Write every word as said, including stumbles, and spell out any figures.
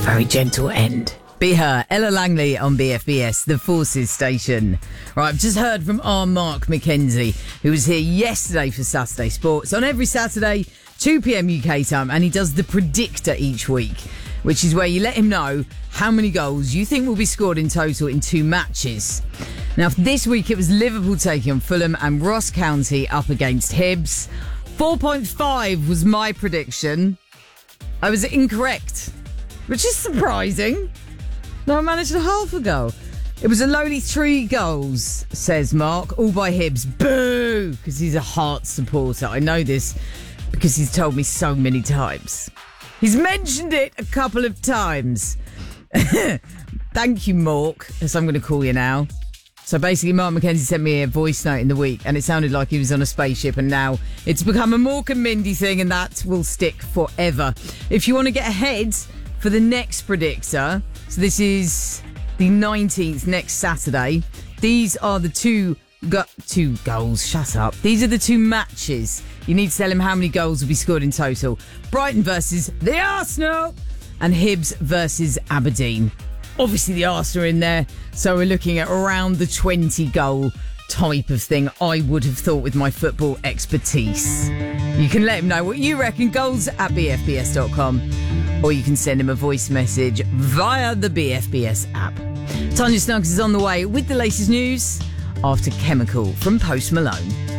very gentle end. Be her, Ella Langley on B F B S, the Forces station. Right, I've just heard from our Mark McKenzie, who was here yesterday for Saturday Sports. On every Saturday, two p.m. U K time, and he does the predictor each week, which is where you let him know how many goals you think will be scored in total in two matches. Now, this week it was Liverpool taking on Fulham and Ross County up against Hibs. four point five was my prediction. I was incorrect, which is surprising. No, I managed a half a goal. It was a lowly three goals, says Mark, all by Hibs. Boo! Because he's a Hearts supporter. I know this because he's told me so many times. He's mentioned it a couple of times. Thank you, Mark, as I'm going to call you now. So basically, Mark McKenzie sent me a voice note in the week, and it sounded like he was on a spaceship, and now it's become a Mork and Mindy thing, and that will stick forever. If you want to get ahead for the next predictor, so this is the nineteenth, next Saturday, these are the two go- two goals, shut up. These are the two matches. You need to tell him how many goals will be scored in total. Brighton versus the Arsenal, and Hibs versus Aberdeen. Obviously, the Arsenal are in there, so we're looking at around the twenty-goal type of thing, I would have thought, with my football expertise. You can let him know what you reckon, goals at b f b s dot com, or you can send him a voice message via the B F B S app. Tanya Snuggs is on the way with the latest news after Chemical from Post Malone.